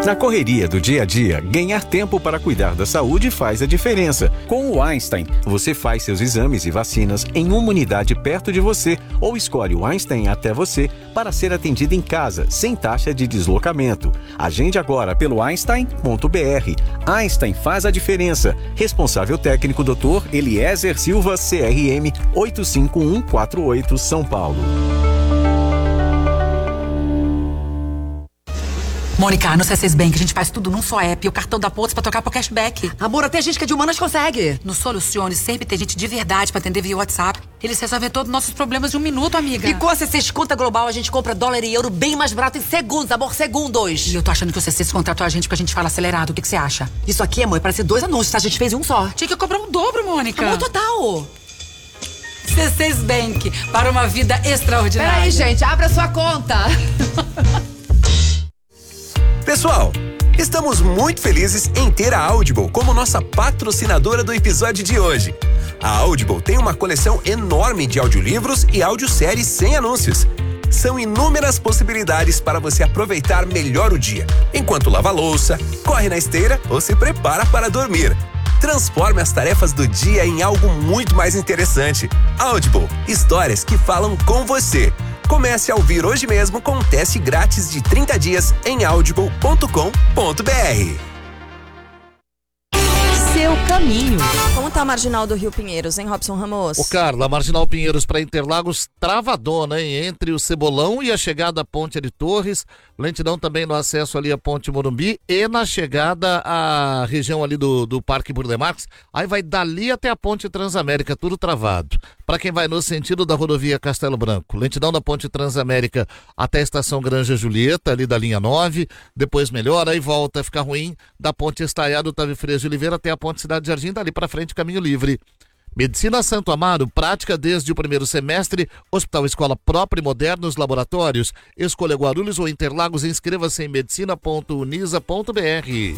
Na correria do dia a dia, ganhar tempo para cuidar da saúde faz a diferença. Com o Einstein, você faz seus exames e vacinas em uma unidade perto de você ou escolhe o Einstein até você para ser atendido em casa, sem taxa de deslocamento. Agende agora pelo einstein.br. Einstein faz a diferença. Responsável técnico Dr. Eliezer Silva, CRM 85148, São Paulo. Mônica, no C6 Bank a gente faz tudo num só app. O cartão dá pontos pra trocar pro cashback. Amor, até gente que é de humanas consegue. No Solucione sempre tem gente de verdade pra atender via WhatsApp. Eles resolvem todos os nossos problemas em 1 minuto, amiga. E com a C6 Conta Global a gente compra dólar e euro bem mais barato em segundos, amor, segundos. E eu tô achando que o C6 contratou a gente porque a gente fala acelerado. O que você acha? Isso aqui, amor, parece 2 anúncios, tá? A gente fez um só. Tinha que cobrar o dobro, Mônica. Amor, total. C6 Bank, para uma vida extraordinária. Peraí, gente, abre a sua conta. Pessoal, estamos muito felizes em ter a Audible como nossa patrocinadora do episódio de hoje. A Audible tem uma coleção enorme de audiolivros e audioséries sem anúncios. São inúmeras possibilidades para você aproveitar melhor o dia, enquanto lava a louça, corre na esteira ou se prepara para dormir. Transforme as tarefas do dia em algo muito mais interessante. Audible, histórias que falam com você. Comece a ouvir hoje mesmo com um teste grátis de 30 dias em audible.com.br. Seu caminho. Como tá a Marginal do Rio Pinheiros, hein, Robson Ramos? Ô, Carla, a Marginal Pinheiros para Interlagos travadona, hein? Entre o Cebolão e a chegada à Ponte de Torres, lentidão também no acesso ali à Ponte Morumbi e na chegada à região ali do Parque Burle Marx, aí vai dali até a Ponte Transamérica, tudo travado. Para quem vai no sentido da rodovia Castelo Branco, lentidão da Ponte Transamérica até a Estação Granja Julieta, ali da linha 9, depois melhora, aí volta a ficar ruim da Ponte Estaiado Otávio Freire de Oliveira até a Ponte Cidade Jardim, dali para frente caminho livre. Medicina Santo Amaro, prática desde o primeiro semestre, Hospital Escola própria e modernos laboratórios. Escolha Guarulhos ou Interlagos, inscreva-se em medicina.unisa.br.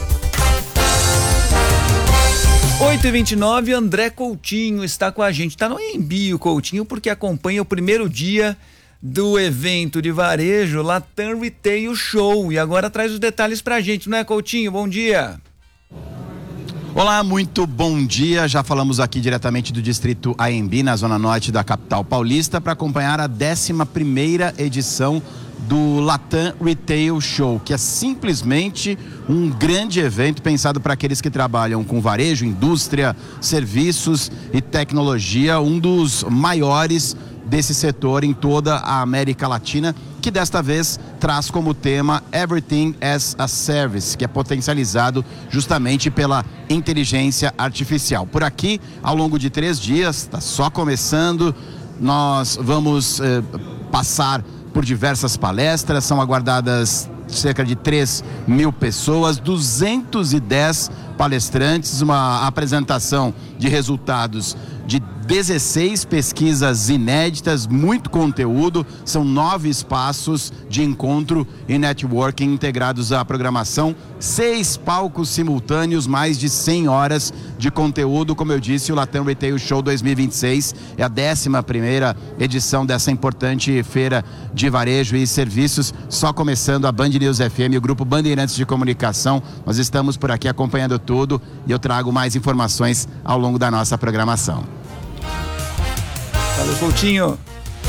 8h29, André Coutinho está com a gente. Está no Envio, Coutinho, porque acompanha o primeiro dia do evento de varejo Latam Retail Show. E agora traz os detalhes pra gente, não é, Coutinho? Bom dia. Olá, muito bom dia. Já falamos aqui diretamente do distrito AMB, na zona norte da capital paulista, para acompanhar a 11ª edição do Latam Retail Show, que é simplesmente um grande evento pensado para aqueles que trabalham com varejo, indústria, serviços e tecnologia, um dos maiores desse setor em toda a América Latina, que desta vez traz como tema Everything as a Service, que é potencializado justamente pela inteligência artificial. Por aqui, ao longo de 3 dias, está só começando, nós vamos passar por diversas palestras, são aguardadas cerca de 3.000 pessoas, 210 palestrantes, uma apresentação de resultados de 16 pesquisas inéditas, muito conteúdo, são 9 espaços de encontro e networking integrados à programação, 6 palcos simultâneos, mais de 100 horas de conteúdo. Como eu disse, o Latam Retail Show 2026 é a 11ª edição dessa importante feira de varejo e serviços, só começando. A Band News FM e o Grupo Bandeirantes de Comunicação, nós estamos por aqui acompanhando tudo e eu trago mais informações ao longo da nossa programação. Valeu, Coutinho.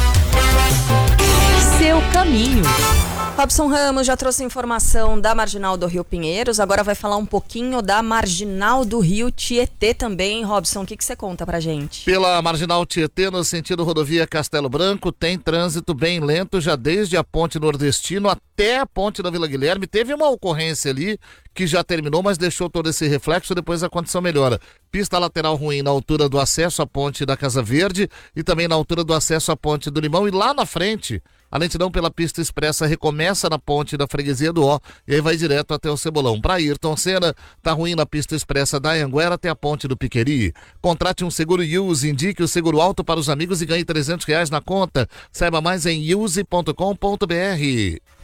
Seu caminho. Robson Ramos já trouxe informação da Marginal do Rio Pinheiros, agora vai falar um pouquinho da Marginal do Rio Tietê também. Robson, o que você conta pra gente? Pela Marginal Tietê, no sentido rodovia Castelo Branco, tem trânsito bem lento já desde a Ponte Nordestino até a Ponte da Vila Guilherme. Teve uma ocorrência ali que já terminou, mas deixou todo esse reflexo, depois a condição melhora. Pista lateral ruim na altura do acesso à Ponte da Casa Verde e também na altura do acesso à Ponte do Limão, e lá na frente a lentidão pela pista expressa recomeça na Ponte da Freguesia do Ó e aí vai direto até o Cebolão. Para Ayrton Senna, tá ruim na pista expressa da Anhanguera até a Ponte do Piqueri. Contrate um seguro Use, indique o seguro alto para os amigos e ganhe R$300 na conta. Saiba mais em use.com.br.